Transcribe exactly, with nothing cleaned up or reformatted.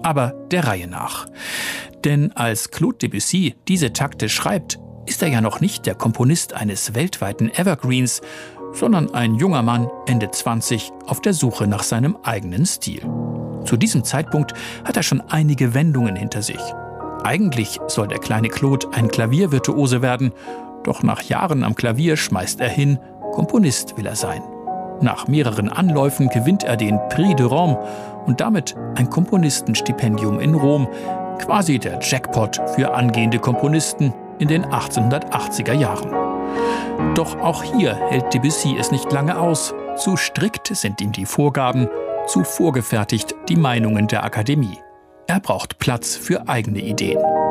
Aber der Reihe nach. Denn als Claude Debussy diese Takte schreibt, ist er ja noch nicht der Komponist eines weltweiten Evergreens, sondern ein junger Mann, Ende zwanzig, auf der Suche nach seinem eigenen Stil. Zu diesem Zeitpunkt hat er schon einige Wendungen hinter sich. Eigentlich soll der kleine Claude ein Klaviervirtuose werden, doch nach Jahren am Klavier schmeißt er hin, Komponist will er sein. Nach mehreren Anläufen gewinnt er den Prix de Rome und damit ein Komponistenstipendium in Rom, quasi der Jackpot für angehende Komponisten in den achtzehnhundertachtziger Jahren. Doch auch hier hält Debussy es nicht lange aus. Zu strikt sind ihm die Vorgaben, zu vorgefertigt die Meinungen der Akademie. Er braucht Platz für eigene Ideen.